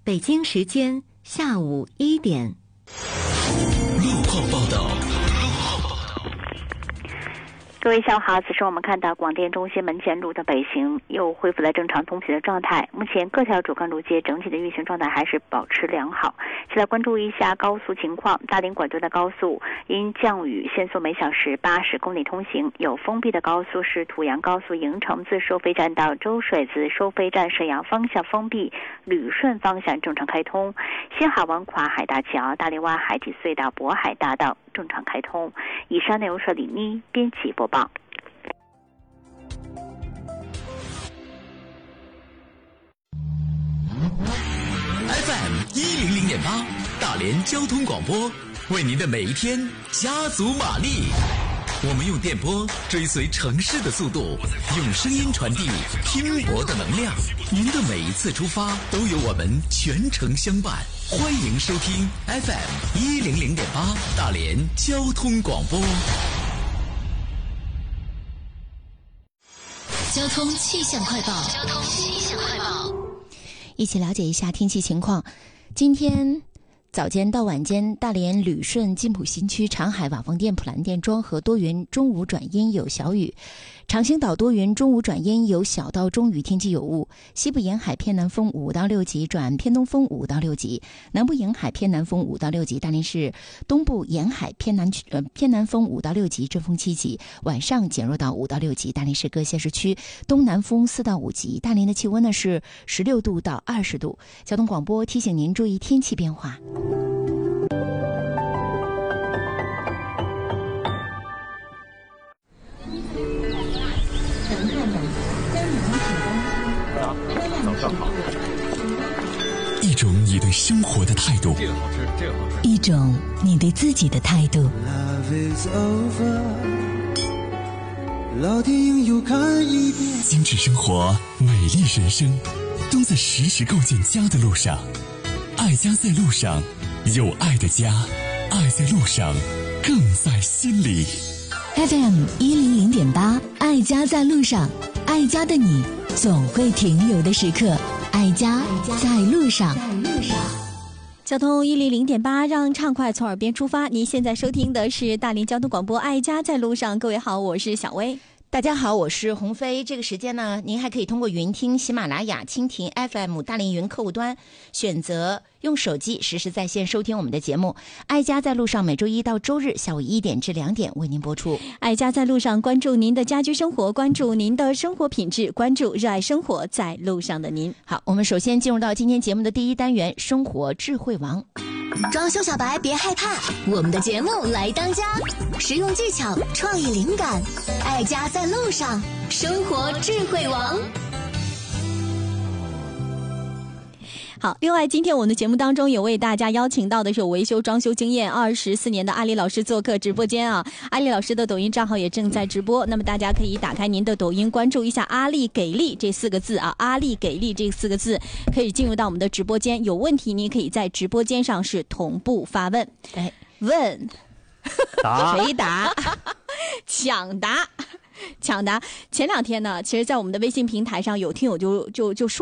北京时间下午1点。 路况报道。 各位下午好，此时我们看到广电中心门前路的北行又恢复了正常通行的状态，目前各条主干路街整体的运行状态还是保持良好。先来关注一下高速情况，大连广州的高速因降雨限速每小时80公里通行，有封闭的高速是土阳高速营城自收费站到周水子收费站沈阳方向封闭，旅顺方向正常开通。新海湾跨海大桥、大连湾海底隧道、渤海大道正常开通。以上内容是李妮编辑播报。 FM 100.8大连交通广播，为您的每一天加足马力。我们用电波追随城市的速度，用声音传递拼搏的能量。您的每一次出发都有我们全程相伴。欢迎收听 FM 100.8大连交通广播。 交通气象快报。 一起了解一下天气情况。今天早间到晚间，大连旅顺金浦新区长海瓦房店普兰店庄和多云，中午转阴有小雨。长兴岛多云，中午转阴有小到中雨，天气有雾。西部沿海偏南风5到6级转偏东风5到6级，南部沿海偏南风5到6级。大连市东部沿海偏南风5到6级，阵风7级，晚上减弱到5到6级。大连市各县市区东南风4到5级。大连的气温呢是16度到20度。交通广播提醒您注意天气变化。 早上好。一种你对生活的态度， 一种你对自己的态度。 老电影又看一遍。 精致生活，美丽人生，都在时时构建家的路上。爱家在路上，有爱的家，爱在路上，更在心里。 FM 100.8，爱家在路上，爱家的你总会停留的时刻，爱家在路上。 交通100.8，让畅快从耳边出发。您现在收听的是大连交通广播，爱家在路上。各位好，我是小薇。大家好，我是鸿飞。这个时间呢，您还可以通过云听、喜马拉雅、蜻蜓 FM、大连云客户端选择用手机实时在线收听我们的节目。爱家在路上每周1到周日下午1点至2点为您播出。爱家在路上，关注您的家居生活，关注您的生活品质，关注热爱生活在路上的您。好，我们首先进入到今天节目的第一单元——生活智慧王。 装修小白别害怕，我们的节目来当家，实用技巧，创意灵感，爱家在路上，生活智慧王。 好，另外今天我们的节目当中有为大家邀请到的是有维修装修经验24年的阿里老师做客直播间啊。阿里老师的抖音账号也正在直播，那么大家可以打开您的抖音，关注一下阿里给力这4个字啊，阿里给力这4个字可以进入到我们的直播间。有问题您可以在直播间上是同步发问，问答谁答抢答。前2天呢，其实在我们的微信平台上有听友就说